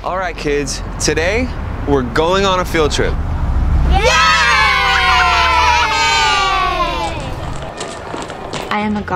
All right, kids. Today, we're going on a field trip. Yay! I am a